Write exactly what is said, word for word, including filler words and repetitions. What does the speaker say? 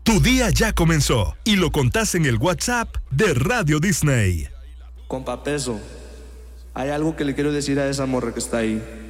Tu día ya comenzó y lo contás en el WhatsApp de Radio Disney. Compa Peso, hay algo que le quiero decir a esa morra que está ahí.